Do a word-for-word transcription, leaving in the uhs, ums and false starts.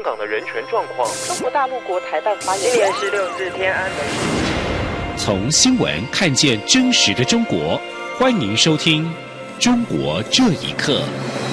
港的人权状况。 中国大陆国台办发言今年十六是天安门。 从新闻看见真实的中国，欢迎收听《中国这一刻》。